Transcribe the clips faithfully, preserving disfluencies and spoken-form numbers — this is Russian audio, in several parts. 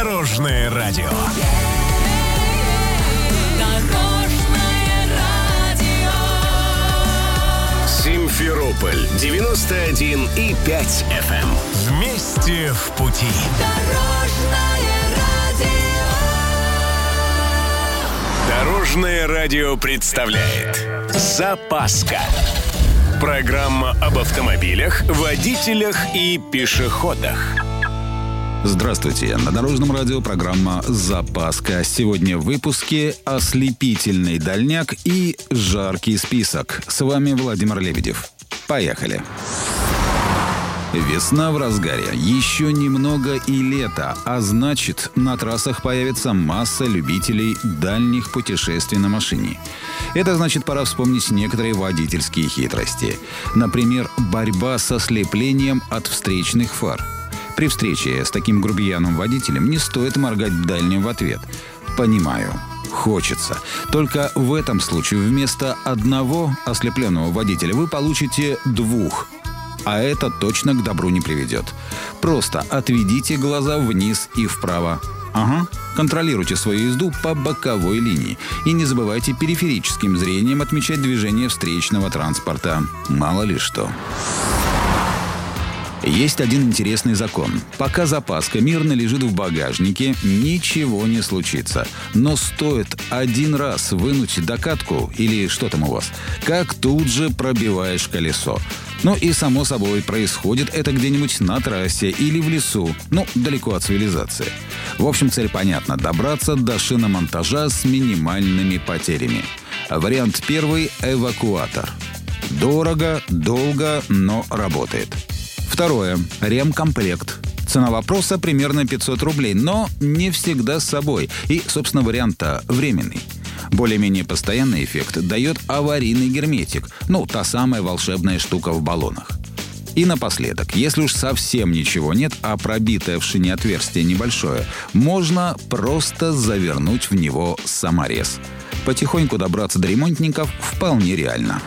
Дорожное радио. Симферополь девяносто один и пять эф эм. Вместе в пути. Дорожное радио. Дорожное радио представляет «Запаска». Программа об автомобилях, водителях и пешеходах. Здравствуйте. На Дорожном радио программа «Запаска». Сегодня в выпуске ослепительный дальняк и жаркий список. С вами Владимир Лебедев. Поехали. Весна в разгаре. Еще немного и лето. А значит, на трассах появится масса любителей дальних путешествий на машине. Это значит, пора вспомнить некоторые водительские хитрости. Например, борьба со слеплением от встречных фар. При встрече с таким грубияном-водителем не стоит моргать дальним в ответ. Понимаю. Хочется. Только в этом случае вместо одного ослепленного водителя вы получите двух. А это точно к добру не приведет. Просто отведите глаза вниз и вправо. Ага. Контролируйте свою езду по боковой линии. И не забывайте периферическим зрением отмечать движение встречного транспорта. Мало ли что. Есть один интересный закон. Пока запаска мирно лежит в багажнике, ничего не случится. Но стоит один раз вынуть докатку, или что там у вас, как тут же пробиваешь колесо. Ну и, само собой, происходит это где-нибудь на трассе или в лесу, ну, далеко от цивилизации. В общем, цель понятна – добраться до шиномонтажа с минимальными потерями. Вариант первый – эвакуатор. Дорого, долго, но работает. Второе. Ремкомплект. Цена вопроса примерно пятьсот рублей, но не всегда с собой. И, собственно, вариант-то временный. Более-менее постоянный эффект дает аварийный герметик. Ну, та самая волшебная штука в баллонах. И напоследок, если уж совсем ничего нет, а пробитое в шине отверстие небольшое, можно просто завернуть в него саморез. Потихоньку добраться до ремонтников вполне реально.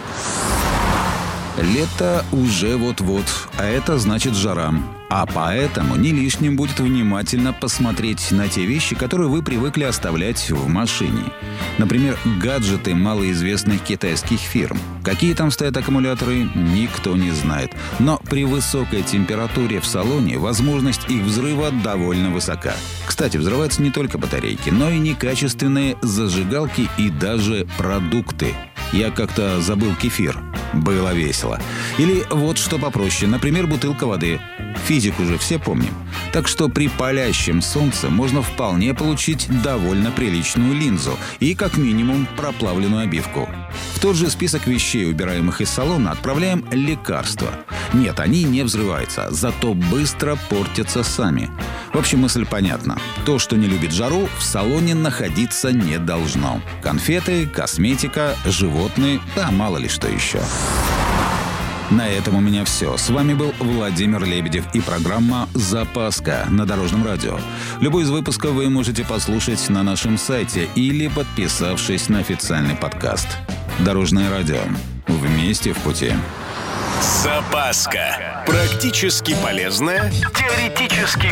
Лето уже вот-вот, а это значит жара. А поэтому не лишним будет внимательно посмотреть на те вещи, которые вы привыкли оставлять в машине. Например, гаджеты малоизвестных китайских фирм. Какие там стоят аккумуляторы, никто не знает. Но при высокой температуре в салоне возможность их взрыва довольно высока. Кстати, взрываются не только батарейки, но и некачественные зажигалки и даже продукты. Я как-то забыл кефир. Было весело. Или вот что попроще, например, бутылка воды. Физику же все помним. Так что при палящем солнце можно вполне получить довольно приличную линзу и, как минимум, проплавленную обивку. В тот же список вещей, убираемых из салона, отправляем лекарства. Нет, они не взрываются, зато быстро портятся сами. В общем, мысль понятна. То, что не любит жару, в салоне находиться не должно. Конфеты, косметика, животные, да мало ли что еще. На этом у меня все. С вами был Владимир Лебедев и программа «Запаска» на Дорожном радио. Любой из выпусков вы можете послушать на нашем сайте или подписавшись на официальный подкаст. Дорожное радио. Вместе в пути. Запаска. Практически полезная, теоретически